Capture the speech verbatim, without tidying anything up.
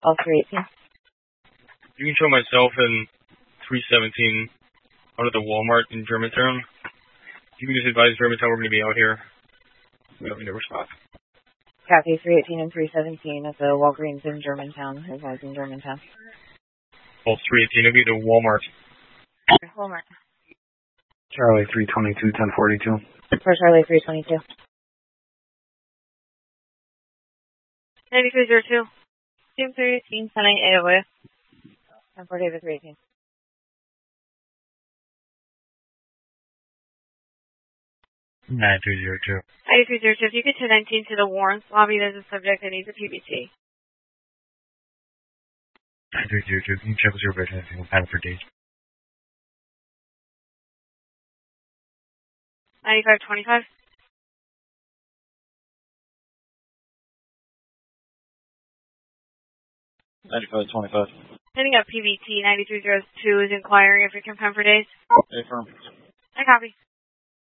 All three eighteen. You can show myself in three seventeen out at the Walmart in Germantown. You can just advise Germantown we're going to be out here. We have a newer spot. Copy three eighteen and three seventeen at the Walgreens in Germantown. Advising Germantown. Oh, three eighteen will be the Walmart. Walmart. Charlie three twenty-two, ten forty-two. For Charlie three twenty-two. ninety-three zero two. Team three eighteen, ten eight away. ten forty to three eighteen. ninety-three zero two. ninety-three zero two. If you get to nineteen to the Warrens lobby, there's a subject that needs a P B T. ninety-three zero two. Can you check with your version and single panel for days? ninety-five twenty-five. ninety-five twenty-five. Sending up P B T. ninety-three zero two is inquiring if you're confirmed for days. Affirm. I copy.